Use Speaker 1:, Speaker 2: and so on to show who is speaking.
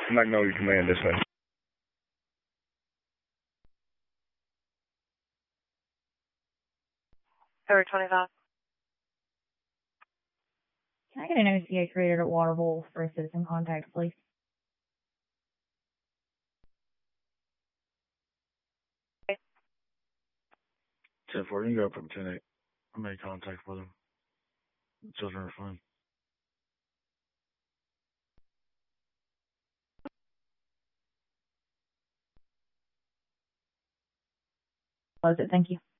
Speaker 1: Magnolia Command this way.
Speaker 2: February 25.
Speaker 3: Can I get an OCA created at Waterville for a citizen contact, please?
Speaker 4: 10-4, you can go up from 10-8. I made contact with them. Children are fine.
Speaker 3: Close it, thank you.